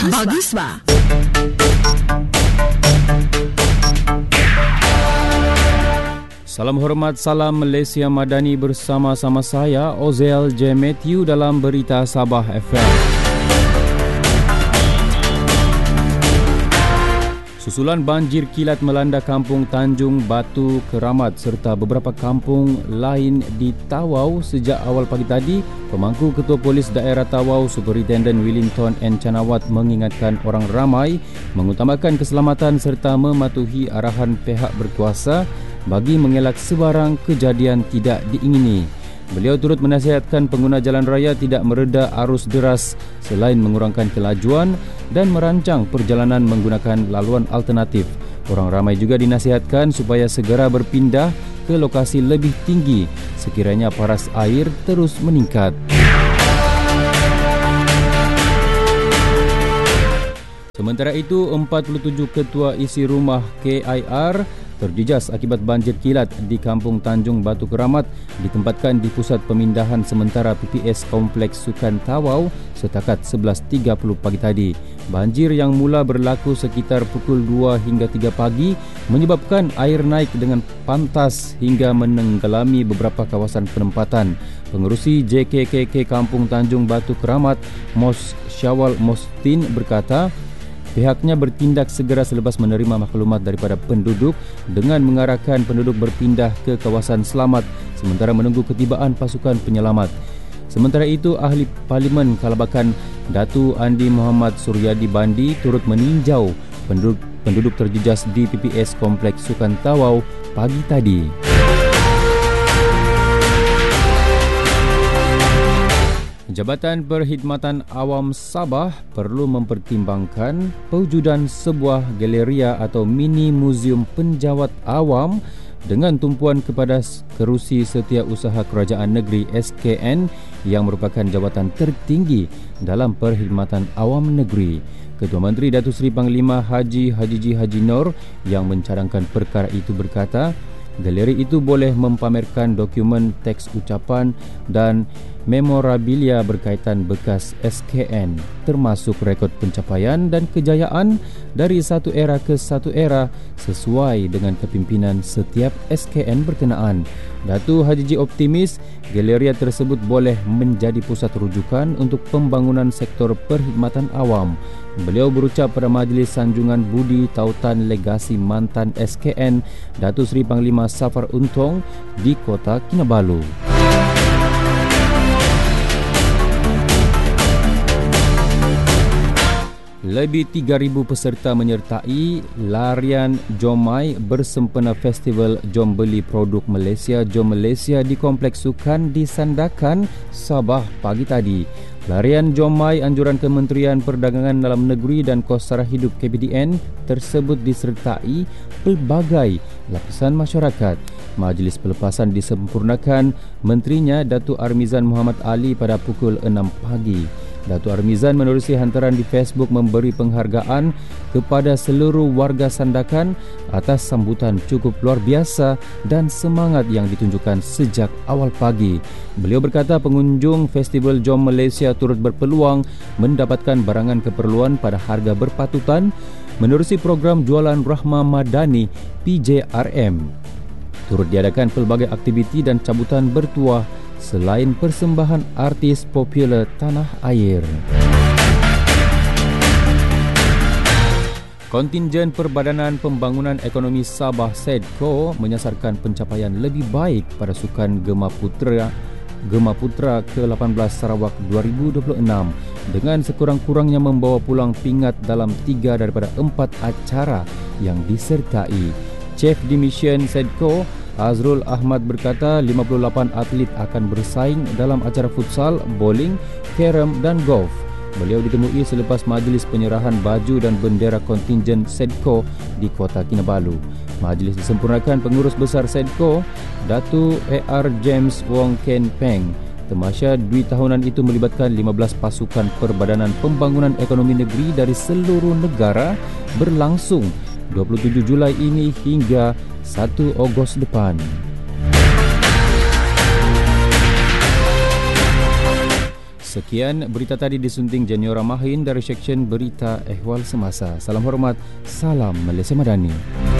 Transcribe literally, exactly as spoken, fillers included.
Bagus ba? Salam hormat, salam Malaysia Madani bersama-sama saya Ozel J. Matthew dalam Berita Sabah F M. Susulan banjir kilat melanda kampung Tanjung Batu Keramat serta beberapa kampung lain di Tawau sejak awal pagi tadi. Pemangku Ketua Polis Daerah Tawau, Superintendent Wellington N. Chanawat mengingatkan orang ramai mengutamakan keselamatan serta mematuhi arahan pihak berkuasa bagi mengelak sebarang kejadian tidak diingini. Beliau turut menasihatkan pengguna jalan raya tidak mereda arus deras selain mengurangkan kelajuan dan merancang perjalanan menggunakan laluan alternatif. Orang ramai juga dinasihatkan supaya segera berpindah ke lokasi lebih tinggi sekiranya paras air terus meningkat. Sementara itu, empat puluh tujuh ketua isi rumah K I R terjejas akibat banjir kilat di Kampung Tanjung Batu Keramat ditempatkan di pusat pemindahan sementara P P S Kompleks Sukan Tawau setakat sebelas tiga puluh pagi tadi. Banjir yang mula berlaku sekitar pukul dua hingga tiga pagi menyebabkan air naik dengan pantas hingga menenggelami beberapa kawasan penempatan. Pengerusi J K K K Kampung Tanjung Batu Keramat, Mos Syawal Mostin berkata, pihaknya bertindak segera selepas menerima maklumat daripada penduduk dengan mengarahkan penduduk berpindah ke kawasan selamat sementara menunggu ketibaan pasukan penyelamat. Sementara itu, Ahli Parlimen Kalabakan Datu Andi Muhammad Suryadi Bandi turut meninjau penduduk, penduduk terjejas di P P S Kompleks Sukan Tawau pagi tadi. Jabatan Perkhidmatan Awam Sabah perlu mempertimbangkan pewujudan sebuah galeria atau mini muzium penjawat awam dengan tumpuan kepada Kerusi Setiausaha Kerajaan Negeri S K N yang merupakan jabatan tertinggi dalam perkhidmatan awam negeri. Ketua Menteri Datuk Seri Panglima Haji Hajiji Haji Nur yang mencadangkan perkara itu berkata, galeri itu boleh mempamerkan dokumen teks ucapan dan memorabilia berkaitan bekas S K N termasuk rekod pencapaian dan kejayaan dari satu era ke satu era sesuai dengan kepimpinan setiap S K N berkenaan. Datu Hajiji optimis galeria tersebut boleh menjadi pusat rujukan untuk pembangunan sektor perkhidmatan awam. Beliau berucap pada Majlis Sanjungan Budi Tautan Legasi Mantan S K N Datuk Seri Panglima Safar Untong di Kota Kinabalu. Lebih tiga ribu peserta menyertai larian Jomai bersempena Festival Jom Beli Produk Malaysia Jom Malaysia di Kompleks Sukan di Sandakan, Sabah pagi tadi. Larian Jomai anjuran Kementerian Perdagangan Dalam Negeri dan Kos Sara Hidup K P D N tersebut disertai pelbagai lapisan masyarakat. Majlis pelepasan disempurnakan Menterinya Datuk Armizan Muhammad Ali pada pukul enam pagi. Datuk Armizan menerusi hantaran di Facebook memberi penghargaan kepada seluruh warga Sandakan atas sambutan cukup luar biasa dan semangat yang ditunjukkan sejak awal pagi. Beliau berkata pengunjung Festival Jom Malaysia turut berpeluang mendapatkan barangan keperluan pada harga berpatutan menerusi program jualan Rahmah Madani P J R M. Turut diadakan pelbagai aktiviti dan cabutan bertuah selain persembahan artis popular tanah air. Kontingen Perbadanan Pembangunan Ekonomi Sabah SEDCO menyasarkan pencapaian lebih baik pada Sukan Gema Putra Gema Putra ke lapan belas Sarawak dua ribu dua puluh enam dengan sekurang-kurangnya membawa pulang pingat dalam tiga daripada empat acara yang disertai. Chief Dimission SEDCO Azrul Ahmad berkata lima puluh lapan atlet akan bersaing dalam acara futsal, bowling, carom dan golf. Beliau ditemui selepas majlis penyerahan baju dan bendera kontingen SEDCO di Kota Kinabalu. Majlis disempurnakan pengurus besar SEDCO, Datu A R James Wong Ken Peng. Temasya dui tahunan itu melibatkan lima belas pasukan Perbadanan Pembangunan Ekonomi Negeri dari seluruh negara berlangsung dua puluh tujuh Julai ini hingga satu Ogos depan. Sekian berita tadi disunting Janiora Mahin dari Seksyen Berita Ehwal Semasa. Salam hormat, salam Malaysia Madani.